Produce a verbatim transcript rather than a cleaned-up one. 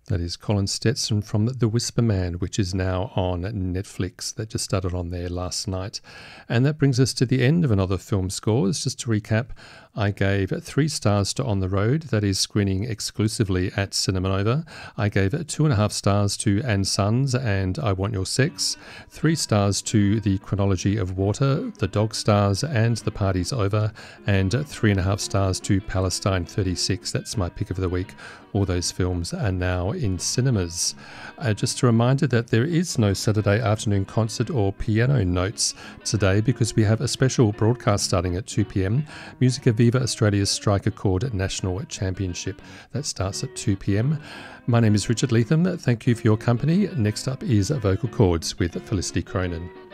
That is Colin Stetson from The Whisper Man, which is now on Netflix. That just started on there last night. And that brings us to the end of another film scores. Just to recap, I gave three stars to On the Road, that is screening exclusively at Cinema Nova. I gave two and a half stars to And Sons and I Want Your Sex, three stars to The Chronology of Water, The Dog Stars and The Party's Over, and three and a half stars to Palestine thirty-six. That's my pick of the week. All those films are now in cinemas. Uh, just a reminder that there is no Saturday afternoon concert or piano notes today because we have a special broadcast starting at two p.m. Musica Viva Australia's Striker Chord National Championship. That starts at two p.m. My name is Richard Leatham. Thank you for your company. Next up is Vocal Chords with Felicity Cronin.